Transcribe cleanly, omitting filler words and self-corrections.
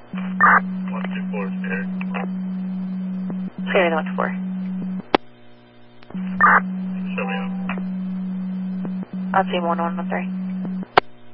124, Sierra. Sierra 124. Show me up. I'll see 1113.